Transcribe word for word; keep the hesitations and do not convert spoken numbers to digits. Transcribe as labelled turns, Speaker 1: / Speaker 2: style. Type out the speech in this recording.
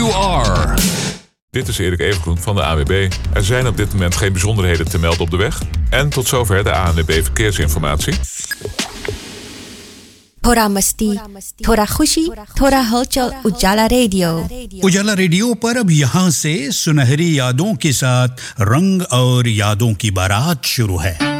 Speaker 1: you are.
Speaker 2: Dit is Erik Evengroen van de A N W B. Er zijn op dit moment geen bijzonderheden te melden op de weg. En tot zover de A N W B verkeersinformatie.
Speaker 3: थोड़ा मस्ती, थोड़ा खुशी, थोड़ा हलचल उजाला रेडियो।
Speaker 4: उजाला रेडियो पर अब यहाँ से सुनहरी यादों के साथ रंग और यादों की बारात शुरू है।